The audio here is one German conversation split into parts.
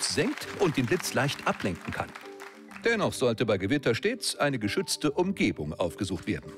Puls senkt und den Blitz leicht ablenken kann. Dennoch sollte bei Gewitter stets eine geschützte Umgebung aufgesucht werden.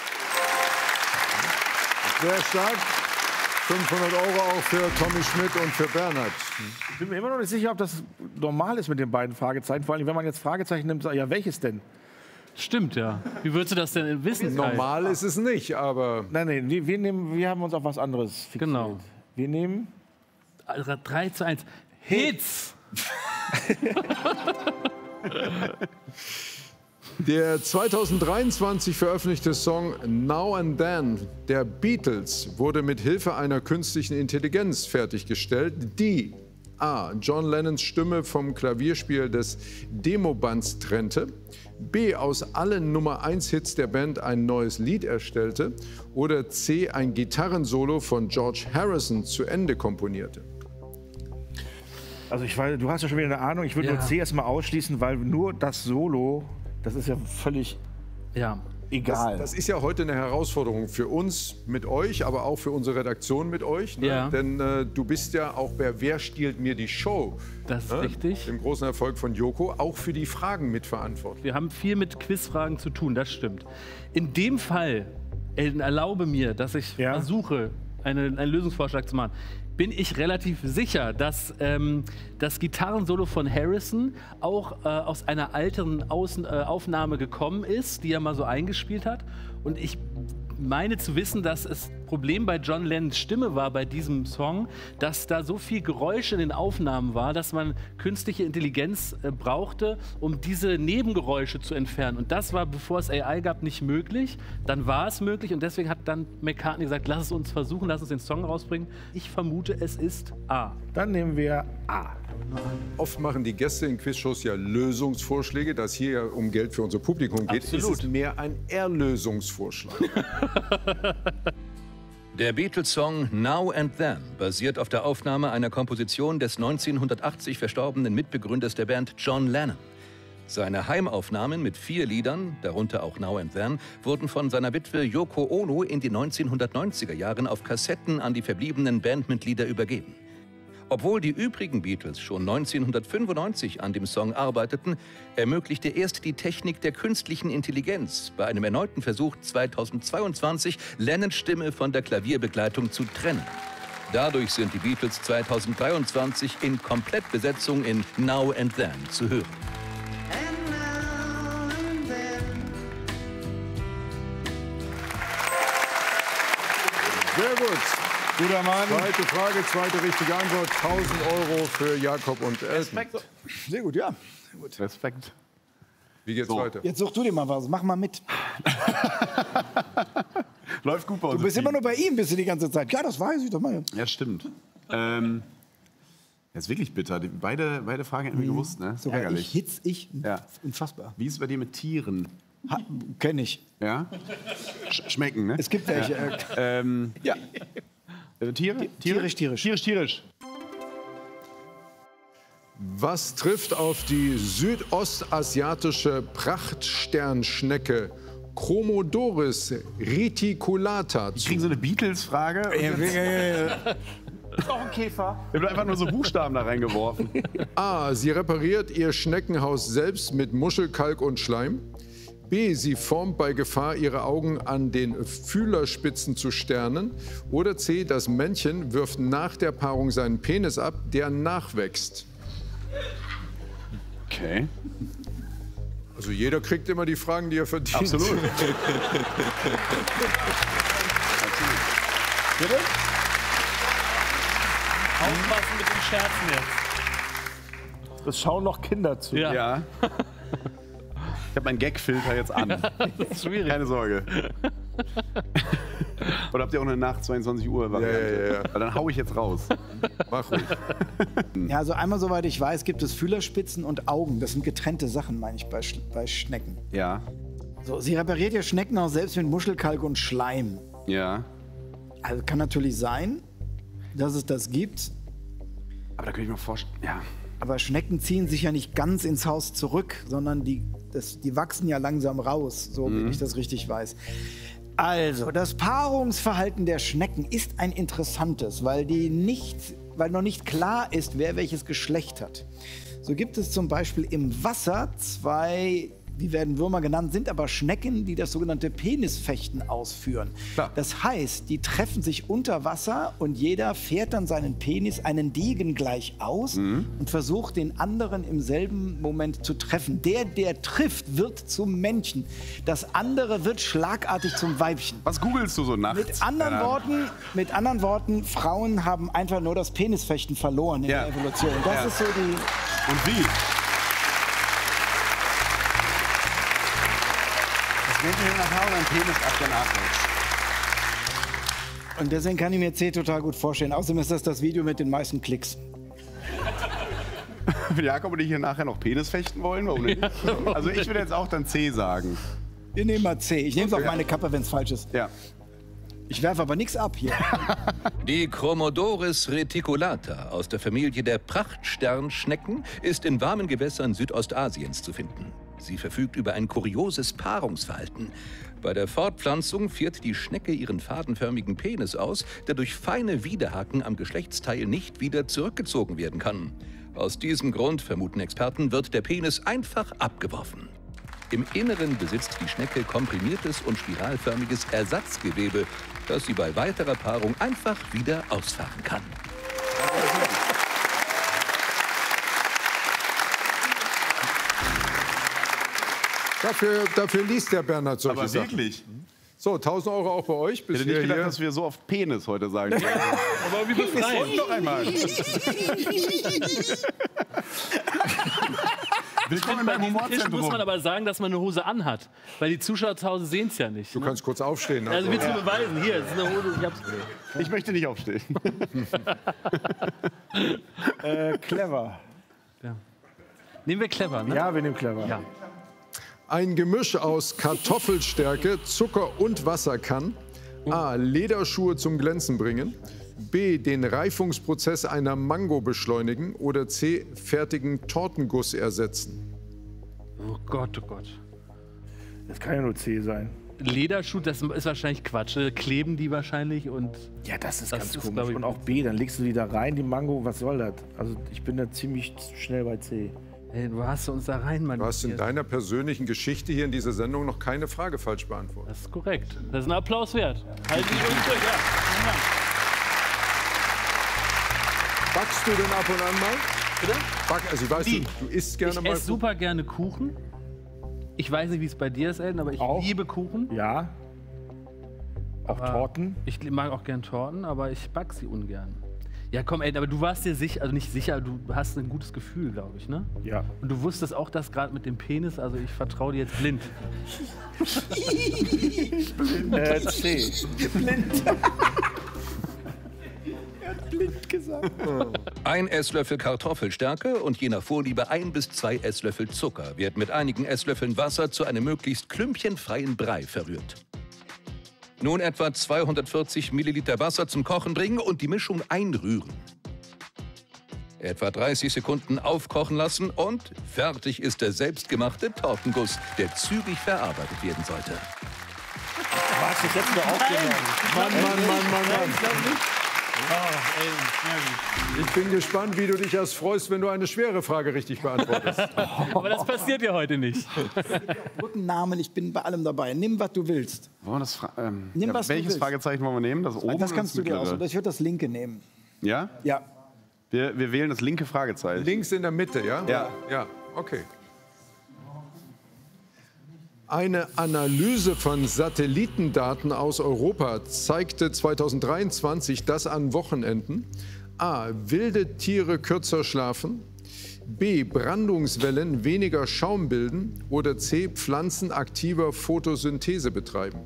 Sehr stark. 500 € auch für Tommy Schmidt und für Bernhard. Ich bin mir immer noch nicht sicher, ob das normal ist mit den beiden Fragezeichen. Vor allem, wenn man jetzt Fragezeichen nimmt, ja, welches denn? Stimmt, ja. Wie würdest du das denn wissen? Normal ist es nicht, aber... Nein, wir haben uns auf was anderes fixiert. Genau. Wir nehmen... 3 zu 1. Hits! Der 2023 veröffentlichte Song Now and Then der Beatles wurde mit Hilfe einer künstlichen Intelligenz fertiggestellt, die A. John Lennons Stimme vom Klavierspiel des Demobands trennte, B. aus allen Nummer-1-Hits der Band ein neues Lied erstellte oder C. ein Gitarrensolo von George Harrison zu Ende komponierte. Also ich weiß, du hast ja schon wieder eine Ahnung. Ich würde nur C erstmal ausschließen, weil nur das Solo, das ist ja völlig egal. Das ist ja heute eine Herausforderung für uns mit euch, aber auch für unsere Redaktion mit euch. Ne? Ja. Denn du bist ja auch bei Wer stiehlt mir die Show? Das ist richtig. Dem großen Erfolg von Joko, auch für die Fragen mitverantwortlich. Wir haben viel mit Quizfragen zu tun, das stimmt. In dem Fall, erlaube mir, dass ich versuche, einen Lösungsvorschlag zu machen. Bin ich relativ sicher, dass das Gitarrensolo von Harrison auch aus einer alten Aufnahme gekommen ist, die er mal so eingespielt hat. Und ich meine zu wissen, dass das Problem bei John Lennons Stimme war bei diesem Song, dass da so viel Geräusche in den Aufnahmen war, dass man künstliche Intelligenz brauchte, um diese Nebengeräusche zu entfernen. Und das war, bevor es AI gab, nicht möglich. Dann war es möglich und deswegen hat dann McCartney gesagt, lass es uns versuchen, lass uns den Song rausbringen. Ich vermute, es ist A. Dann nehmen wir A. Oft machen die Gäste in Quizshows ja Lösungsvorschläge. Da es hier ja um Geld für unser Publikum geht, ist es mehr ein Erlösungsvorschlag. Der Beatles-Song Now and Then basiert auf der Aufnahme einer Komposition des 1980 verstorbenen Mitbegründers der Band John Lennon. Seine Heimaufnahmen mit 4 Liedern, darunter auch Now and Then, wurden von seiner Witwe Yoko Ono in den 1990er Jahren auf Kassetten an die verbliebenen Bandmitglieder übergeben. Obwohl die übrigen Beatles schon 1995 an dem Song arbeiteten, ermöglichte erst die Technik der künstlichen Intelligenz bei einem erneuten Versuch 2022 Lennons Stimme von der Klavierbegleitung zu trennen. Dadurch sind die Beatles 2023 in Komplettbesetzung in Now and Then zu hören. Sehr gut. Guter Mann. Zweite Frage, zweite richtige Antwort. 1000 € für Jakob und Elton. Respekt. Sehr gut, ja. Gut. Respekt. Wie geht's weiter? Jetzt such du dir mal was. Mach mal mit. Läuft gut bei uns. Du bist immer nur bei ihm, bist du die ganze Zeit. Ja, das weiß ich doch mal. Ja, stimmt. Das ist wirklich bitter. Beide Fragen hätten wir gewusst, ne? Sogar Ärgerlich. ich. Ja. Unfassbar. Wie ist es bei dir mit Tieren? Kenn ich. Ja? Schmecken, ne? Es gibt welche. Ja. Tiere? Tierisch. Was trifft auf die südostasiatische Prachtsternschnecke Chromodoris reticulata Ich zu? kriege so eine Beatles-Frage. Ist auch ein Käfer. Wir haben einfach nur so Buchstaben da reingeworfen. A. Sie repariert ihr Schneckenhaus selbst mit Muschelkalk und Schleim. B. Sie formt bei Gefahr ihre Augen an den Fühlerspitzen zu Sternen. Oder C. Das Männchen wirft nach der Paarung seinen Penis ab, der nachwächst. Okay. Also jeder kriegt immer die Fragen, die er verdient. Absolut. Bitte? Aufpassen mit den Scherzen jetzt. Es schauen noch Kinder zu. Ja. Ich habe meinen Gag-Filter jetzt an. Das ist schwierig. Keine Sorge. Oder habt ihr auch eine nach 22 Uhr Variante? Ja. Weil dann hau ich jetzt raus. Mach ruhig. Ja, also einmal, soweit ich weiß, gibt es Fühlerspitzen und Augen. Das sind getrennte Sachen, meine ich, bei Schnecken. Ja. So, sie repariert ihr Schneckenhaus selbst mit Muschelkalk und Schleim. Ja. Also kann natürlich sein, dass es das gibt. Aber da könnte ich mir vorstellen, ja. Aber Schnecken ziehen sich ja nicht ganz ins Haus zurück, sondern die wachsen ja langsam raus, so wie ich das richtig weiß. Also, das Paarungsverhalten der Schnecken ist ein interessantes, weil die nicht weil noch nicht klar ist, wer welches Geschlecht hat. So gibt es zum Beispiel im Wasser zwei, die werden Würmer genannt, sind aber Schnecken, die das sogenannte Penisfechten ausführen. Klar. Das heißt, die treffen sich unter Wasser und jeder fährt dann seinen Penis einen Degen gleich aus und versucht, den anderen im selben Moment zu treffen. Der trifft, wird zum Männchen. Das andere wird schlagartig zum Weibchen. Was googelst du so nachts? Mit anderen Worten, Frauen haben einfach nur das Penisfechten verloren in der Evolution. Das ist so die... Und wie? Und deswegen kann ich mir C total gut vorstellen. Außerdem ist das Video mit den meisten Klicks. Wenn Jakob und ich hier nachher noch Penis fechten wollen? Warum nicht? Also ich würde jetzt auch dann C sagen. Wir nehmen mal C. Ich nehme es auf meine Kappe, wenn es falsch ist. Ja. Ich werfe aber nichts ab hier. Die Chromodoris reticulata aus der Familie der Prachtsternschnecken ist in warmen Gewässern Südostasiens zu finden. Sie verfügt über ein kurioses Paarungsverhalten. Bei der Fortpflanzung führt die Schnecke ihren fadenförmigen Penis aus, der durch feine Widerhaken am Geschlechtsteil nicht wieder zurückgezogen werden kann. Aus diesem Grund, vermuten Experten, wird der Penis einfach abgeworfen. Im Inneren besitzt die Schnecke komprimiertes und spiralförmiges Ersatzgewebe, das sie bei weiterer Paarung einfach wieder ausfahren kann. Dafür liest der Bernhard solche Aber Sachen. Wirklich? So, 1.000 € auch bei euch. Ich hätte nicht gedacht, dass wir so oft Penis heute sagen. Aber wie befreien. Noch einmal. Willkommen in meinem Tisch muss Humorzentrum. man aber sagen, dass man eine Hose anhat. Weil die Zuschauer zu Hause sehen es ja nicht. Du kannst kurz aufstehen. Also willst du beweisen? Hier, das ist eine Hose. Ich möchte nicht aufstehen. Clever. Ja. Nehmen wir clever, ne? Ja, wir nehmen clever. Ja. Ein Gemisch aus Kartoffelstärke, Zucker und Wasser kann A. Lederschuhe zum Glänzen bringen, B. den Reifungsprozess einer Mango beschleunigen oder C. fertigen Tortenguss ersetzen. Oh Gott, oh Gott. Das kann ja nur C sein. Lederschuh, das ist wahrscheinlich Quatsch. Kleben die wahrscheinlich und... Ja, das ist Das ganz ist, komisch. glaub ich, Und auch B, dann legst du die da rein, die Mango, was soll das? Also ich bin da ziemlich schnell bei C. Hey, du hast uns da rein, Mann. Du hast in deiner persönlichen Geschichte hier in dieser Sendung noch keine Frage falsch beantwortet. Das ist korrekt. Das ist ein Applaus wert. Halt dich uns durch, ja. Vielen Dank. Backst du denn ab und an mal? Bitte? Also ich weiß, du isst gerne Ich mal. esse super gerne Kuchen. Ich weiß nicht, wie es bei dir ist, Elton, aber ich Auch? liebe Kuchen. Ja. Auch Torten. Ich mag auch gern Torten, aber ich back sie ungern. Ja, komm, Elton, aber du warst dir sicher, also nicht sicher, du hast ein gutes Gefühl, glaube ich, ne? Ja. Und du wusstest auch das gerade mit dem Penis, also ich vertraue dir jetzt blind. C. Blind. Er hat blind gesagt. Ein Esslöffel Kartoffelstärke und je nach Vorliebe 1 bis 2 Esslöffel Zucker wird mit einigen Esslöffeln Wasser zu einem möglichst klümpchenfreien Brei verrührt. Nun etwa 240 Milliliter Wasser zum Kochen bringen und die Mischung einrühren. Etwa 30 Sekunden aufkochen lassen und fertig ist der selbstgemachte Tortenguss, der zügig verarbeitet werden sollte. Was, ich hätte mir auch genommen. Mann. Ich bin gespannt, wie du dich erst freust, wenn du eine schwere Frage richtig beantwortest. Aber das passiert ja heute nicht. Brückennamen, ich bin bei allem dabei. Nimm, was du willst. Wollen wir das Nimm, was du welches willst. Fragezeichen wollen wir nehmen? Das oben Das oder kannst du dir mittlere? aussuchen. Ich würde das linke nehmen. Ja? Ja. Wir wählen das linke Fragezeichen. Links in der Mitte, ja? Ja. Ja, okay. Eine Analyse von Satellitendaten aus Europa zeigte 2023, dass an Wochenenden A. wilde Tiere kürzer schlafen, B. Brandungswellen weniger Schaum bilden oder C. Pflanzen aktiver Photosynthese betreiben.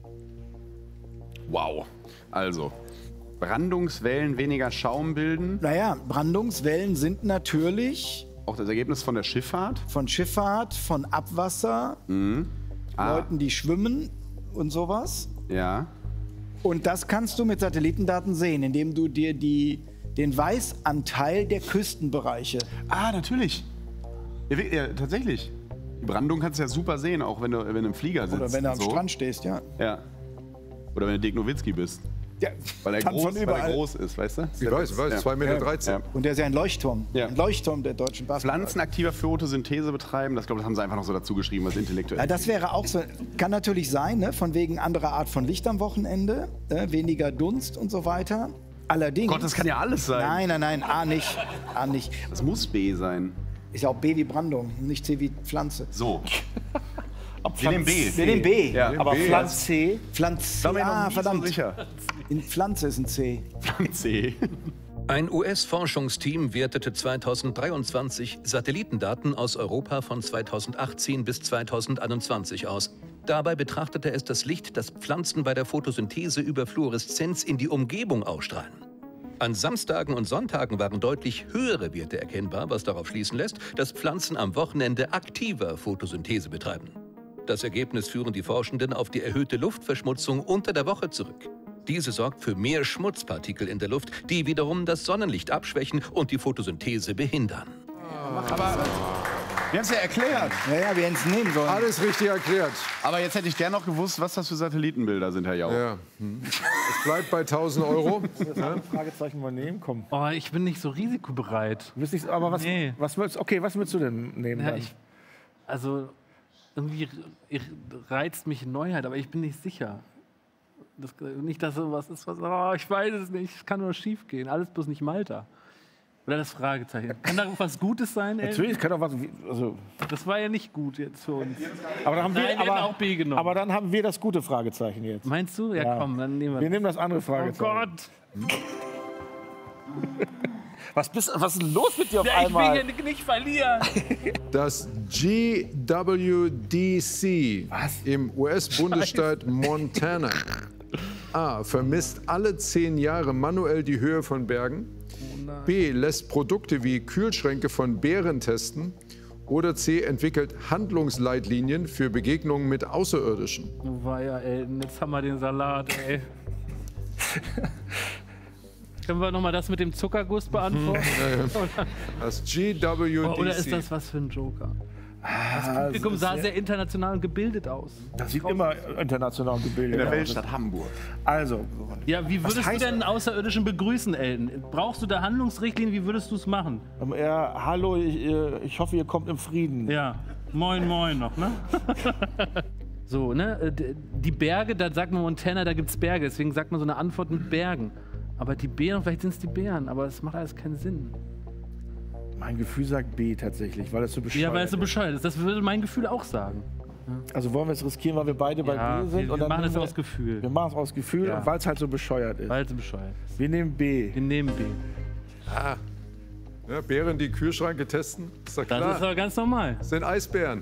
Wow. Also, Brandungswellen weniger Schaum bilden. Naja, Brandungswellen sind natürlich Auch das Ergebnis von der Schifffahrt. von Schifffahrt, von Abwasser, Leuten, die schwimmen und sowas. Ja. Und das kannst du mit Satellitendaten sehen, indem du dir den Weißanteil der Küstenbereiche. Ah, natürlich. Ja, tatsächlich. Die Brandung kannst du ja super sehen, auch wenn du im Flieger sitzt. Oder wenn du am so. Strand stehst, ja. Ja. Oder wenn du Dirk Nowitzki bist. Ja, weil er groß ist, weißt du? Ich weiß, 2,13 Meter. Ja. Und der ist ja ein Leuchtturm. Ja. Ein Leuchtturm der deutschen Basketball. Pflanzenaktiver für Photosynthese betreiben, das glaube ich, haben sie einfach noch so dazu geschrieben, was intellektuell. Ja, das wäre auch so, kann natürlich sein, ne? Von wegen anderer Art von Licht am Wochenende, weniger Dunst und so weiter. Allerdings. Gott, das kann ja alles sein. Nein, A nicht. Das muss B sein. Ist ja auch B wie Brandung, nicht C wie Pflanze. So. Wir nehmen B. Wir nehmen B. Ja. Aber Pflanz C. Pflanze. Ah, verdammt. So sicher. In Pflanze ist ein C. C. Ein US-Forschungsteam wertete 2023 Satellitendaten aus Europa von 2018 bis 2021 aus. Dabei betrachtete es das Licht, das Pflanzen bei der Photosynthese über Fluoreszenz in die Umgebung ausstrahlen. An Samstagen und Sonntagen waren deutlich höhere Werte erkennbar, was darauf schließen lässt, dass Pflanzen am Wochenende aktiver Photosynthese betreiben. Das Ergebnis führen die Forschenden auf die erhöhte Luftverschmutzung unter der Woche zurück. Diese sorgt für mehr Schmutzpartikel in der Luft, die wiederum das Sonnenlicht abschwächen und die Photosynthese behindern. Aber wir haben es ja erklärt. Ja, wir hätten es nehmen sollen. Alles richtig erklärt. Aber jetzt hätte ich gerne noch gewusst, was das für Satellitenbilder sind, Herr Jauch. Ja. Es bleibt bei 1.000 Euro. Fragezeichen mal nehmen, komm. Oh, ich bin nicht so risikobereit. Du bist nicht, aber was, Nee. was willst du denn nehmen? Ja, dann? also irgendwie reizt mich Neuheit, aber ich bin nicht sicher. Nicht, dass sowas ist, ich weiß es nicht, es kann nur schief gehen. Alles bloß nicht Malta. Oder das Fragezeichen. Kann da was Gutes sein? Natürlich kann doch was. Also, Das war ja nicht gut jetzt für uns. aber dann haben Nein, wir hätten aber, auch B genommen. aber dann haben wir das gute Fragezeichen jetzt. Meinst du? Ja, Ja. komm, dann nehmen wir Wir nehmen das andere Oh Fragezeichen. Gott! Was ist denn los mit dir auf Ja, ich einmal? will hier nicht verlieren. Das GWDC im US-Bundesstaat Montana A. vermisst alle 10 Jahre manuell die Höhe von Bergen. B. lässt Produkte wie Kühlschränke von Bären testen. Oder C. entwickelt Handlungsleitlinien für Begegnungen mit Außerirdischen. Oh weia, ey, jetzt haben wir den Salat, ey. Können wir nochmal das mit dem Zuckerguss beantworten? Das GWDC. Oder ist das was für ein Joker? Das Publikum sah sehr international und gebildet aus. Das sieht immer international gebildet In der aus. Weltstadt Hamburg. Also, Ja, wie würdest du denn einen Außerirdischen begrüßen, Elton? Brauchst du da Handlungsrichtlinien? Wie würdest du es machen? ja, hallo, ich hoffe, ihr kommt im Frieden. Ja, moin moin noch, ne? So, ne? Die Berge, da sagt man Montana, da gibt's Berge. Deswegen sagt man so eine Antwort mit Bergen. Aber die Bären, vielleicht sind es die Bären, aber es macht alles keinen Sinn. Mein Gefühl sagt B tatsächlich, weil es so bescheuert Ja, weil es so ist. bescheuert ist. Das würde mein Gefühl auch sagen. Also wollen wir es riskieren, weil wir beide bei Ja, B sind? wir dann machen es nehmen aus Gefühl. Wir machen es aus Gefühl, Ja. und weil es halt so bescheuert ist. Weil es so bescheuert ist. Wir nehmen B. Wir nehmen B. Ja, Bären, die Kühlschränke testen, ist doch Das klar. ist aber ganz normal. Das sind Eisbären.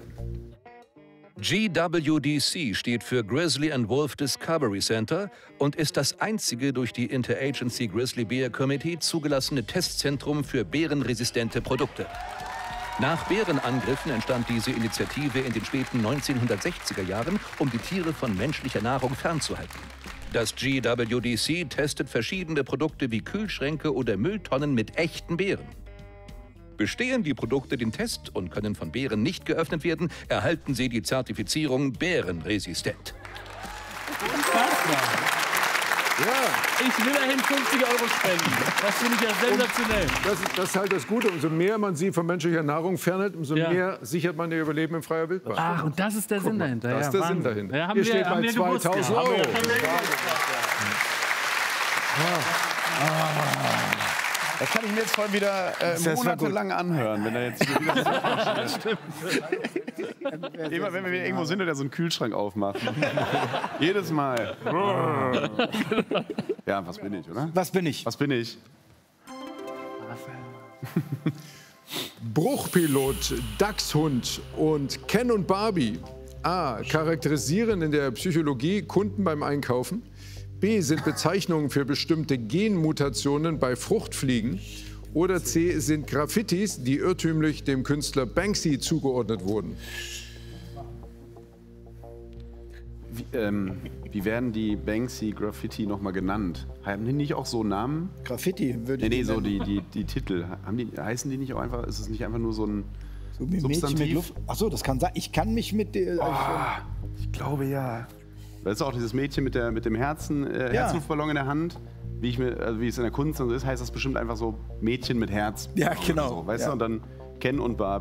GWDC steht für Grizzly and Wolf Discovery Center und ist das einzige durch die Interagency Grizzly Bear Committee zugelassene Testzentrum für bärenresistente Produkte. Nach Bärenangriffen entstand diese Initiative in den späten 1960er Jahren, um die Tiere von menschlicher Nahrung fernzuhalten. Das GWDC testet verschiedene Produkte wie Kühlschränke oder Mülltonnen mit echten Bären. Bestehen die Produkte den Test und können von Bären nicht geöffnet werden, erhalten sie die Zertifizierung bärenresistent. Ich will dahin 50 € spenden. Das finde ich ja sensationell. Das ist halt das Gute. Umso mehr man sie von menschlicher Nahrung fernhält, umso Ja. mehr sichert man ihr Überleben in freier Wildbahn. Ach, und das ist der Sinn dahinter. Das ja, ist der Sinn Wahnsinn. dahinter. Ja, haben Hier wir, steht haben bei wir gewusst, 2000 ja. Euro. Das kann ich mir jetzt voll wieder monatelang anhören, wenn er jetzt hier wieder Immer wenn wir wieder irgendwo sind, der so einen Kühlschrank aufmacht. Jedes Mal. Ja, was bin ich, oder? Was bin ich? Was bin ich? Bruchpilot, Dachshund und Ken und Barbie. A. Charakterisieren in der Psychologie Kunden beim Einkaufen. B. Sind Bezeichnungen für bestimmte Genmutationen bei Fruchtfliegen. Oder C. Sind Graffitis, die irrtümlich dem Künstler Banksy zugeordnet wurden. Wie werden die Banksy-Graffiti nochmal genannt? Haben die nicht auch so Namen? Graffiti würde ich Nee, so nennen. die Titel. Heißen die nicht auch einfach, ist es nicht einfach nur so ein So wie Mädchen mit Substantiv? Luft. Ach so, das kann sein. Ich kann mich mit der. Ich glaube ja. Weißt du auch dieses Mädchen mit dem Herzluftballon in der Hand? Wie es in der Kunst und so ist, heißt das bestimmt einfach so Mädchen mit Herz. Ja, genau. So, weißt du? Und dann Ken und Barbie.